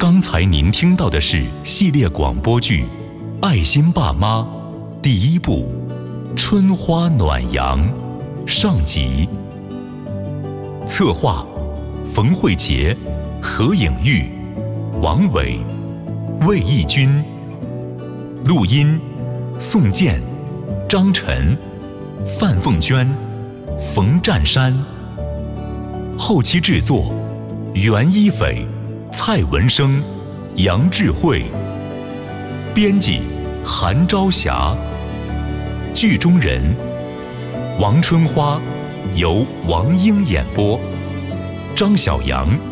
刚才您听到的是系列广播剧《爱心爸妈》第一部《春花暖阳》上集。策划：冯慧杰、何颖玉、王伟、魏义军。录音：宋健、张晨、范凤娟、冯占山。后期制作：袁一斐、蔡文生、杨智慧。编辑：韩朝霞。剧中人：王春花由王英演播，张小阳